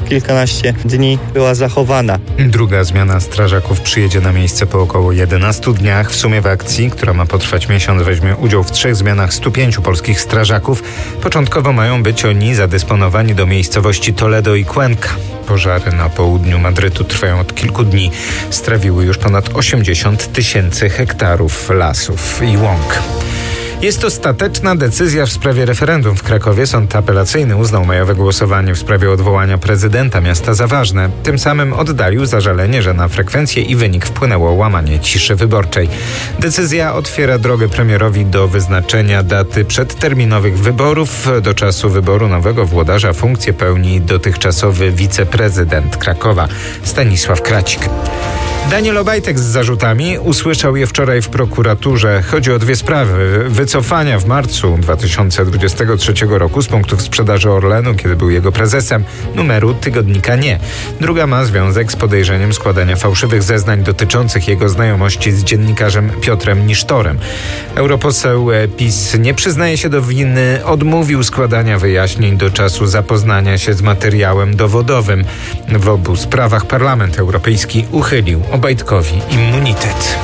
kilkanaście dni była zachowana. Druga zmiana strażaków przyjedzie na miejsce po około 11 dniach. W sumie w akcji, która ma potrwać miesiąc, weźmie udział w 3 zmianach 105 polskich strażaków. Początkowo mają być oni zadysponowani do miejscowości Toledo i Cuenca. Pożary na południu Madrytu trwają od kilku dni. Strawiły już ponad 80 000 hektarów lasów i łąk. Jest ostateczna decyzja w sprawie referendum w Krakowie. Sąd apelacyjny uznał majowe głosowanie w sprawie odwołania prezydenta miasta za ważne. Tym samym oddalił zażalenie, że na frekwencję i wynik wpłynęło łamanie ciszy wyborczej. Decyzja otwiera drogę premierowi do wyznaczenia daty przedterminowych wyborów. Do czasu wyboru nowego włodarza funkcję pełni dotychczasowy wiceprezydent Krakowa Stanisław Kracik. Daniel Obajtek z zarzutami usłyszał je wczoraj w prokuraturze. Chodzi o 2 sprawy. Wycofania w marcu 2023 roku z punktów sprzedaży Orlenu, kiedy był jego prezesem, numeru tygodnika Nie. Druga ma związek z podejrzeniem składania fałszywych zeznań dotyczących jego znajomości z dziennikarzem Piotrem Nisztorem. Europoseł PiS nie przyznaje się do winy, odmówił składania wyjaśnień do czasu zapoznania się z materiałem dowodowym. W obu sprawach Parlament Europejski uchylił Obajtkowi immunitet.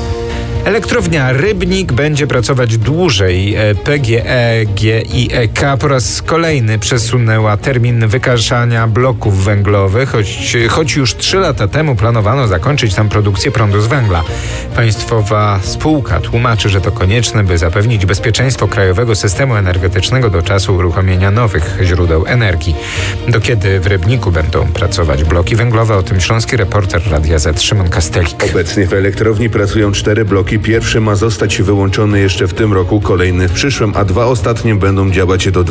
Elektrownia Rybnik będzie pracować dłużej. PGE, GIEK po raz kolejny przesunęła termin wykaszania bloków węglowych, choć już 3 lata temu planowano zakończyć tam produkcję prądu z węgla. Państwowa spółka tłumaczy, że to konieczne, by zapewnić bezpieczeństwo krajowego systemu energetycznego do czasu uruchomienia nowych źródeł energii. Do kiedy w Rybniku będą pracować bloki węglowe? O tym śląski reporter Radia Z Szymon Kastelik. Obecnie w elektrowni pracują 4 bloki. Pierwszy ma zostać wyłączony jeszcze w tym roku, kolejny w przyszłym, a 2 ostatnie będą działać do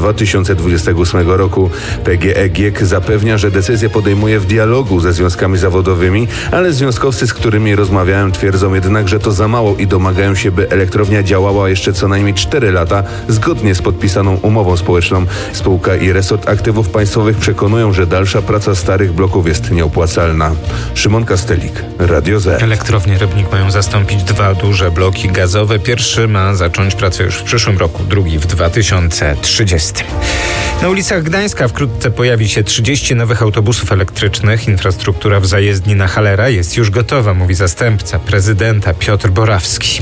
2028 roku. PGE GiEK zapewnia, że decyzję podejmuje w dialogu ze związkami zawodowymi, ale związkowcy, z którymi rozmawiałem, twierdzą jednak, że to za mało i domagają się, by elektrownia działała jeszcze co najmniej 4 lata, zgodnie z podpisaną umową społeczną. Spółka i resort aktywów państwowych przekonują, że dalsza praca starych bloków jest nieopłacalna. Szymon Kastelik, Radio Z. Elektrownie Rybnik mają zastąpić 2 duże bloki gazowe. Pierwszy ma zacząć pracę już w przyszłym roku, drugi w 2030. Na ulicach Gdańska wkrótce pojawi się 30 nowych autobusów elektrycznych. Infrastruktura w zajezdni na Halera jest już gotowa, mówi zastępca prezydenta Piotr Borawski.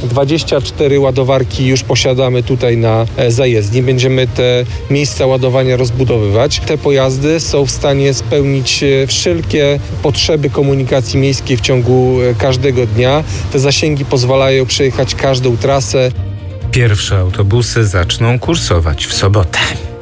24 ładowarki już posiadamy tutaj na zajezdni. Będziemy te miejsca ładowania rozbudowywać. Te pojazdy są w stanie spełnić wszelkie potrzeby komunikacji miejskiej w ciągu każdego dnia. Te zasięgi pozwalają przejechać każdą trasę. Pierwsze autobusy zaczną kursować w sobotę.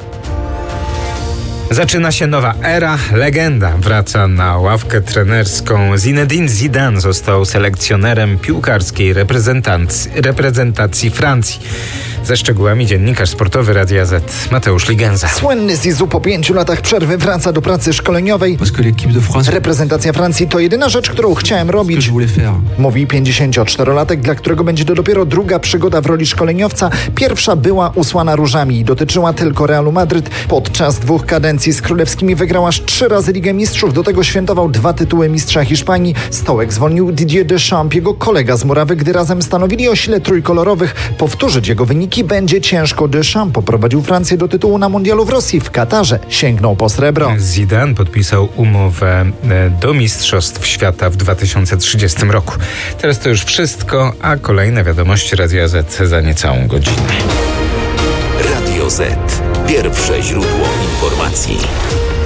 Zaczyna się nowa era. Legenda wraca na ławkę trenerską. Zinedine Zidane został selekcjonerem piłkarskiej reprezentacji Francji. Ze szczegółami dziennikarz sportowy Radia Z Mateusz Ligenza. Słynny Zizou po 5 latach przerwy wraca do pracy szkoleniowej. Reprezentacja Francji to jedyna rzecz, którą chciałem robić, mówi 54-latek, dla którego będzie to dopiero druga przygoda w roli szkoleniowca. Pierwsza była usłana różami i dotyczyła tylko Realu Madryt. Podczas 2 kadencji z królewskimi wygrał aż 3 razy Ligę Mistrzów. Do tego świętował 2 tytuły mistrza Hiszpanii. Stołek zwolnił Didier Deschamps, jego kolega z murawy, gdy razem stanowili o sile trójkolorowych. Powtórzyć jego wyniki będzie ciężko. Deschamps poprowadził Francję do tytułu na mundialu w Rosji. W Katarze sięgnął po srebro. Zidane podpisał umowę do Mistrzostw Świata w 2030 roku. Teraz to już wszystko, a kolejne wiadomości Radia Z za niecałą godzinę. Radio Z. Pierwsze źródło informacji.